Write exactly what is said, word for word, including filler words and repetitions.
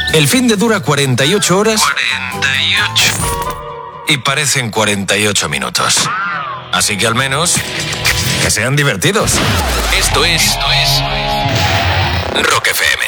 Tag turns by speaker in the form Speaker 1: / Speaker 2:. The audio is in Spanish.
Speaker 1: El fin de dura cuarenta y ocho horas. cuarenta y ocho. Y parecen cuarenta y ocho minutos. Así que al menos que sean divertidos. Esto es, Esto es Rock F M.